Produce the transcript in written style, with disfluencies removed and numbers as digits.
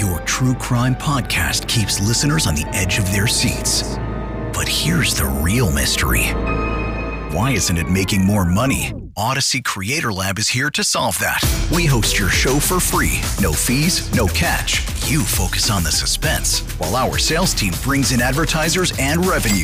Your true crime podcast keeps listeners on the edge of their seats. But here's the real mystery. Why isn't it making more money? Odyssey Creator Lab is here to solve that. We host your show for free. No fees, no catch. You focus on the suspense, while our sales team brings in advertisers and revenue.